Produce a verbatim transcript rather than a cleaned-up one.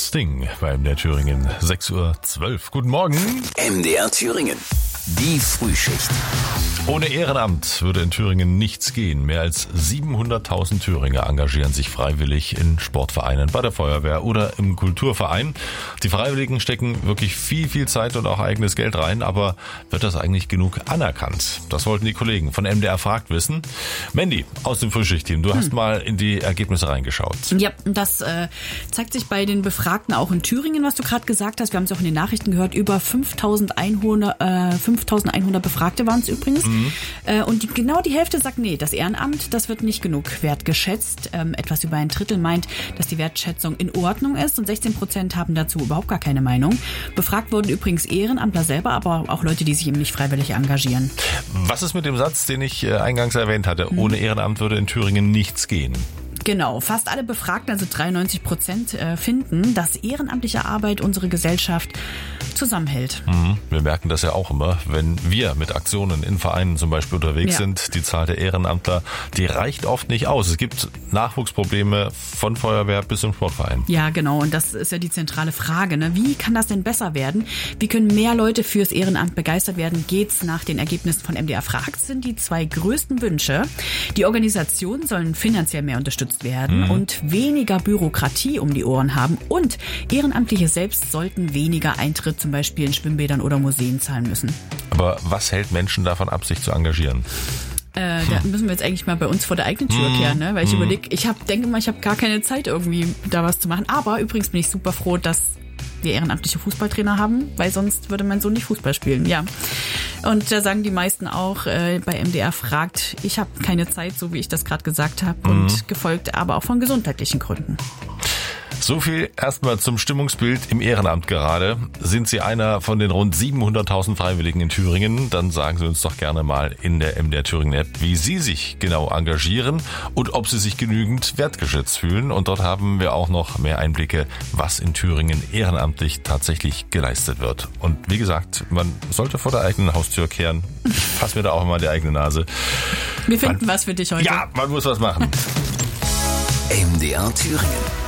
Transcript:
Sting beim M D R Thüringen. sechs Uhr zwölf. Guten Morgen. M D R Thüringen. Die Frühschicht. Ohne Ehrenamt würde in Thüringen nichts gehen. Mehr als siebenhunderttausend Thüringer engagieren sich freiwillig in Sportvereinen, bei der Feuerwehr oder im Kulturverein. Die Freiwilligen stecken wirklich viel, viel Zeit und auch eigenes Geld rein, aber wird das eigentlich genug anerkannt? Das wollten die Kollegen von M D R Fragt wissen. Mandy aus dem Frühschichtteam, du hast hm. mal in die Ergebnisse reingeschaut. Ja, das äh, zeigt sich bei den Befragten auch in Thüringen, was du gerade gesagt hast. Wir haben es auch in den Nachrichten gehört, über fünftausendeinhundert, äh, fünftausendeinhundert Befragte waren es übrigens. Mhm. Äh, und die, genau die Hälfte sagt, nee, das Ehrenamt, das wird nicht genug wertgeschätzt. Ähm, etwas über ein Drittel meint, dass die Wertschätzung in Ordnung ist und sechzehn Prozent haben dazu überhaupt gar keine Meinung. Befragt wurden übrigens Ehrenamtler selber, aber auch Leute, die sich eben nicht freiwillig engagieren. Was ist mit dem Satz, den ich äh, eingangs erwähnt hatte? Mhm. Ohne Ehrenamt würde in Thüringen nichts gehen. Genau, fast alle Befragten, also dreiundneunzig Prozent, finden, dass ehrenamtliche Arbeit unsere Gesellschaft zusammenhält. Mhm. Wir merken das ja auch immer, wenn wir mit Aktionen in Vereinen zum Beispiel unterwegs ja. sind. Die Zahl der Ehrenamtler, die reicht oft nicht aus. Es gibt Nachwuchsprobleme von Feuerwehr bis zum Sportverein. Ja, genau. Und das ist ja die zentrale Frage. Ne? Wie kann das denn besser werden? Wie können mehr Leute fürs Ehrenamt begeistert werden? Geht's nach den Ergebnissen von M D R Fragt, sind die zwei größten Wünsche. Die Organisationen sollen finanziell mehr unterstützt werden mhm. und weniger Bürokratie um die Ohren haben. Und Ehrenamtliche selbst sollten weniger Eintritt zum Beispiel in Schwimmbädern oder Museen zahlen müssen. Aber was hält Menschen davon ab, sich zu engagieren? Äh, da müssen wir jetzt eigentlich mal bei uns vor der eigenen Tür mm. kehren, ne? Weil ich mm. überlege, ich hab, denke mal, ich habe gar keine Zeit irgendwie da was zu machen. Aber übrigens bin ich super froh, dass wir ehrenamtliche Fußballtrainer haben, weil sonst würde mein Sohn nicht Fußball spielen, ja. Und da sagen die meisten auch äh, bei M D R Fragt, ich habe keine Zeit, so wie ich das gerade gesagt habe, mm. und gefolgt aber auch von gesundheitlichen Gründen. So viel erstmal zum Stimmungsbild im Ehrenamt gerade. Sind Sie einer von den rund siebenhunderttausend Freiwilligen in Thüringen? Dann sagen Sie uns doch gerne mal in der M D R Thüringen App, wie Sie sich genau engagieren und ob Sie sich genügend wertgeschätzt fühlen. Und dort haben wir auch noch mehr Einblicke, was in Thüringen ehrenamtlich tatsächlich geleistet wird. Und wie gesagt, man sollte vor der eigenen Haustür kehren. Fass mir da auch mal die eigene Nase. Wir finden man, was für dich heute. Ja, man muss was machen. M D R Thüringen.